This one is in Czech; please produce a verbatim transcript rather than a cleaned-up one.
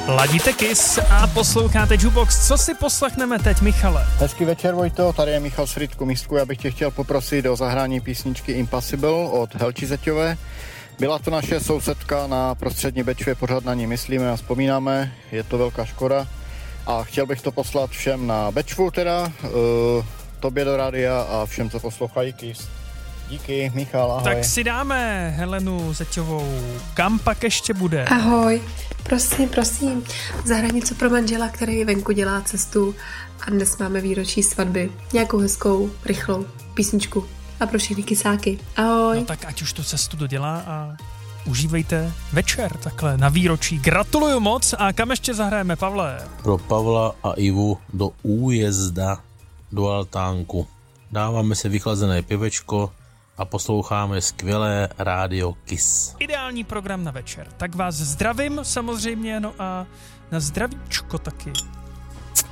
Ladíte Kiss a posloucháte Jukebox. Co si poslechneme teď, Michale? Hezký večer, Vojto, tady je Michal z Frýdku Místku. Já bych tě chtěl poprosit o zahrání písničky Impossible od Helči Zeťové. Byla to naše sousedka na Prostřední Bečvě, pořád na ní myslíme a vzpomínáme, je to velká škoda. A chtěl bych to poslat všem na Bečvu teda, uh, tobě do rádia a všem, co poslouchají Kiss. Díky, Michal, ahoj. Tak si dáme Helenu Zeťovou. Kam pak ještě bude? Ahoj, prosím, prosím, zahraj něco pro manžela, který venku dělá cestu a dnes máme výročí svatby. Nějakou hezkou, rychlou písničku. A pro všechny kysáky. Ahoj. No tak ať už tu cestu dodělá a užívejte večer takhle na výročí. Gratuluju moc a kam ještě zahrajeme, Pavle? Pro Pavla a Ivu do újezda do altánku. Dáváme se vychlazené pivečko a posloucháme skvělé rádio Kiss. Ideální program na večer. Tak vás zdravím samozřejmě, no a na zdravíčko taky.